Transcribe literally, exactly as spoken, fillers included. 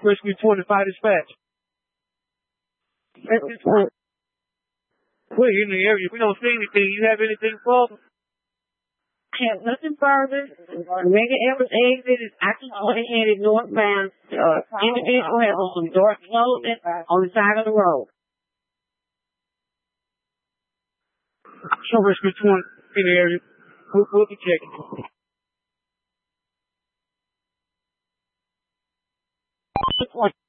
Rescue twenty-five dispatch. We're in the area. We don't see anything. You have anything for us? I have nothing further. Mega Evers exit is actually headed northbound. Uh, individual has on some dark clothing on the side of the road. Show Rescue twenty in the area. We'll, we'll be checking.